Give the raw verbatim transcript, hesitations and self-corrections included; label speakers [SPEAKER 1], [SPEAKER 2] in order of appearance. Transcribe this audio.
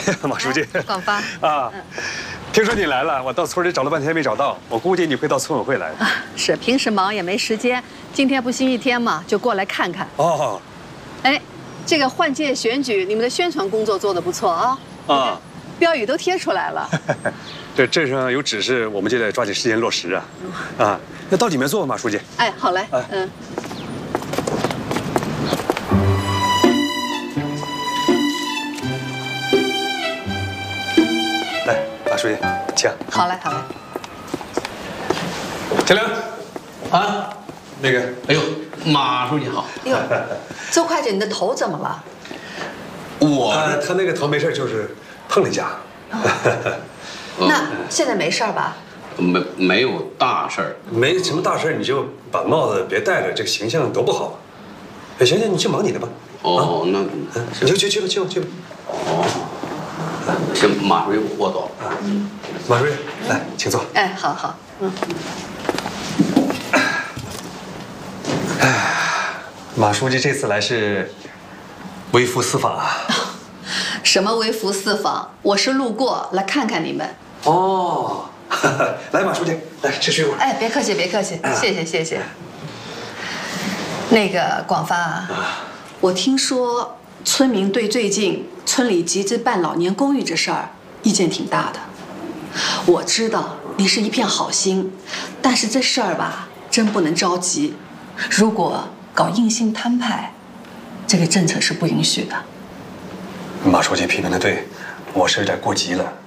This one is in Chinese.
[SPEAKER 1] 马书记，
[SPEAKER 2] 广发
[SPEAKER 1] 啊，听说你来了，我到村里找了半天没找到，我估计你会到村委会来的。
[SPEAKER 2] 啊，是平时忙也没时间，今天不星期天嘛，就过来看看。
[SPEAKER 1] 哦，
[SPEAKER 2] 哎，这个换届选举，你们的宣传工作做得不错啊。
[SPEAKER 1] 啊，
[SPEAKER 2] 标语都贴出来了。
[SPEAKER 1] 这镇上有指示，我们就得抓紧时间落实啊。啊，那到里面坐，马书记。
[SPEAKER 2] 哎，好嘞，
[SPEAKER 1] 哎
[SPEAKER 2] 嗯。
[SPEAKER 1] 来，马书记，请。
[SPEAKER 2] 好嘞，好嘞。
[SPEAKER 1] 天亮，
[SPEAKER 3] 啊，
[SPEAKER 1] 那个，
[SPEAKER 3] 哎呦，马书记好。
[SPEAKER 2] 哟，周会计，你的头怎么了？
[SPEAKER 3] 我、
[SPEAKER 1] 呃，他那个头没事，就是碰了一下。
[SPEAKER 2] 那现在没事吧？
[SPEAKER 3] 没没有大事儿，
[SPEAKER 1] 没什么大事，你就把帽子别戴着，这个形象多不好。哎，行行，你去忙你的吧。
[SPEAKER 3] 哦，那
[SPEAKER 1] 你就去去吧，去吧，去吧。
[SPEAKER 3] 哦，行，马书记，我走了。
[SPEAKER 1] 马书记，来，请坐。
[SPEAKER 2] 哎，好好，嗯。
[SPEAKER 1] 马书记这次来是微服私访啊。
[SPEAKER 2] 什么微服私访？我是路过来看看你们。
[SPEAKER 1] 哦，来，马书记，来吃水果。
[SPEAKER 2] 哎，别客气，别客气，谢谢谢谢。那个广发啊，我听说村民对最近村里集资办老年公寓这事儿意见挺大的。我知道你是一片好心，但是这事儿吧，真不能着急。如果搞硬性摊派，这个政策是不允许的。
[SPEAKER 1] 马书记批评的对，我是有点过急了。